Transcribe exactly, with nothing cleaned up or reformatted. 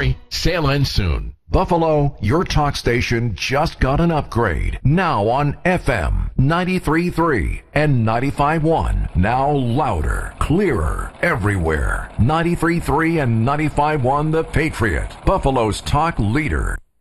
worry, sale ends soon. Buffalo, your talk station just got an upgrade. Now on F M ninety-three point three and ninety-five point one. Now louder, clearer, everywhere. ninety-three point three and ninety-five point one The Patriot, Buffalo's talk leader.